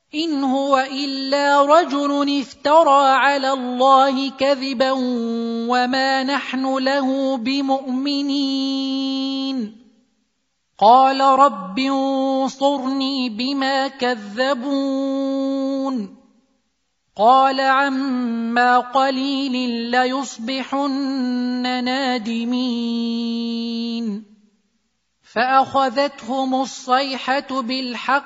إن هو إلا رجل افترى على الله كذبا وما نحن له بمؤمنين قال رب انصرني بما كذبون قال عما قليل ليصبحن نادمين فأخذتهم الصيحة بالحق